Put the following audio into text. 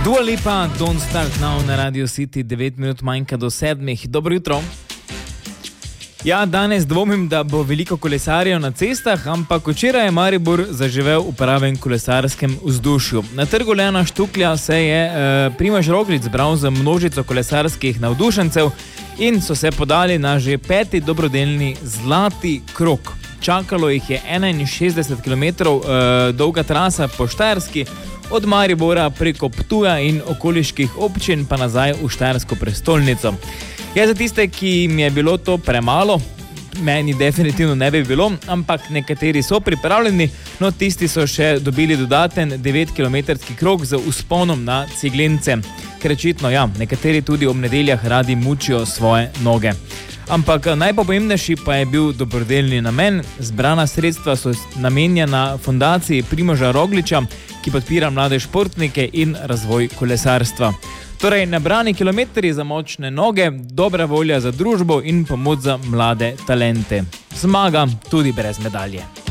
Dua Lipa, Don't Start Now na Radio City, 9 minut manjka do 7. Dobro jutro. Ja, danes dvomim, da bo veliko kolesarjev na cestah, ampak včeraj je Maribor zaživel v pravem kolesarskem vzdušju. Na trgu Leona Štuklja se je Primož Roglič zbral za množico kolesarskih navdušencev in so se podali na že 5. dobrodelni zlati krog. Čakalo jih je 61 km dolga trasa po Štajerski, od Maribora preko Ptuja in okoliških občin pa nazaj v štajersko prestolnico. Ja, za tiste, ki jim je bilo to premalo, meni definitivno ne bi bilo, ampak nekateri so pripravljeni, no tisti so še dobili dodaten 9-kilometrski krog z vzponom na Ciglence. Ker očitno, ja, nekateri tudi ob nedeljah radi mučijo svoje noge. Ampak najpomembnejši pa je bil dobrodelni namen. Zbrana sredstva so namenjena fundaciji Primoža Rogliča, ki podpira mlade športnike in razvoj kolesarstva. Torej, nabrani kilometri za močne noge, dobra volja za družbo in pomoč za mlade talente. Zmaga tudi brez medalje.